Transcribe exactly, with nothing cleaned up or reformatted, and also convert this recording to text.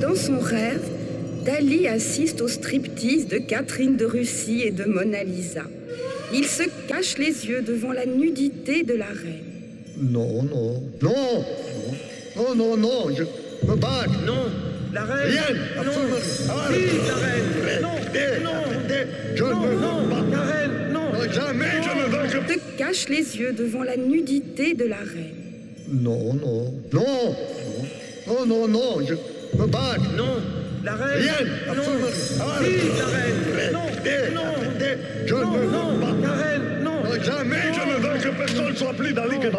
dans son rêve, Dali assiste au striptease de Catherine de Russie et de Mona Lisa. Il se cache les yeux devant la nudité de la reine. Non, non, non, non, non, non, je me bats. Non, la reine. Rien, non. absolument. Ah, Si, la reine. Non, eh, non, eh, je non, ne veux non, pas. la reine, non. Non, jamais non. je ne veux. Je... Se cache les yeux devant la nudité de la reine. Non, non, non, non, non, non, je me bats. Non, la reine. Rien, non. absolument. Ah, Si, la reine. Non, eh, non, eh, je non, ne veux non, pas. la reine, non. Non, jamais je ne veux que personne soit plus dans les que dans